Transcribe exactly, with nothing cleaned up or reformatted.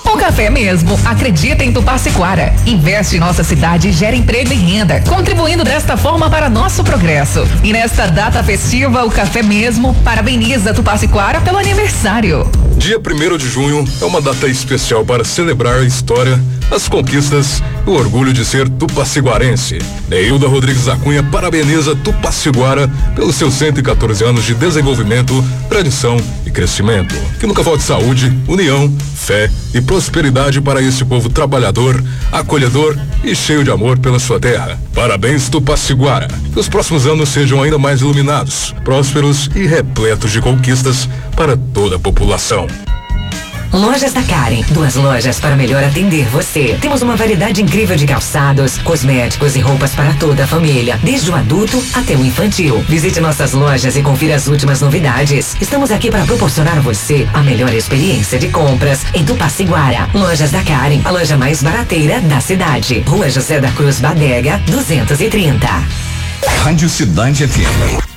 O Café Mesmo acredita em Tupaciquara. Investe em nossa cidade e gera emprego e renda, contribuindo desta forma para nosso progresso. E nesta data festiva, o Café Mesmo parabeniza Tupaciquara pelo aniversário. Dia primeiro de junho é uma data especial para celebrar a história, as conquistas e o orgulho de ser tupaciguarense. Neilda Rodrigues da Cunha parabeniza Tupaciguara pelos seus cento e quatorze anos de desenvolvimento, tradição e crescimento. Que nunca falte saúde, união, fé e prosperidade para esse povo trabalhador, acolhedor e cheio de amor pela sua terra. Parabéns, Tupaciguara. Que os próximos anos sejam ainda mais iluminados, prósperos e repletos de conquistas para toda a população. Lojas da Karen, duas lojas para melhor atender você. Temos uma variedade incrível de calçados, cosméticos e roupas para toda a família, desde o adulto até o infantil. Visite nossas lojas e confira as últimas novidades. Estamos aqui para proporcionar a você a melhor experiência de compras em Tupaciguara. Lojas da Karen, a loja mais barateira da cidade. Rua José da Cruz Badega, duzentos e trinta. Rádio Cidade F M.